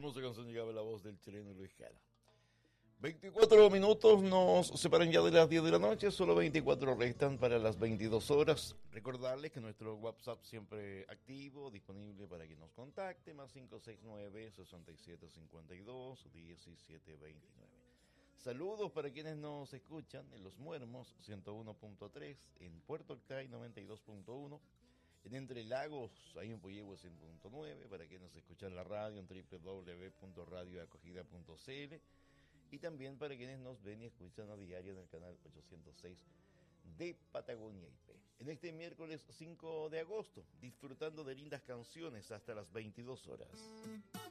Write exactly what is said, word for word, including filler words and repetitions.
hermosa canción llegaba la voz del chileno Luis Jara. veinticuatro minutos nos separan ya de las diez de la noche, solo veinticuatro restan para las veintidós horas. Recordarles que nuestro WhatsApp siempre activo, disponible para que nos contacte, más cinco seis nueve, seis siete cinco dos, uno siete dos nueve. Saludos para quienes nos escuchan en Los Muermos ciento uno punto tres, en Puerto Octay noventa y dos punto uno, en Entre Lagos, ahí en Puyehue cien punto nueve, para quienes nos escuchan la radio en doble u doble u doble u punto radio acogida punto c l, y también para quienes nos ven y escuchan a diario en el canal ochocientos seis de Patagonia I P. En este miércoles cinco de agosto, disfrutando de lindas canciones hasta las veintidós horas.